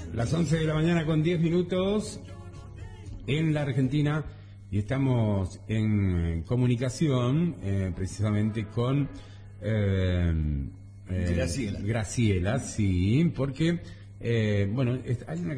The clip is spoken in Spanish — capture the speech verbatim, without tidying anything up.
Las once de la mañana con diez minutos en la Argentina y estamos en comunicación eh, precisamente con eh, eh, Graciela. Graciela, sí, porque eh, bueno, hay una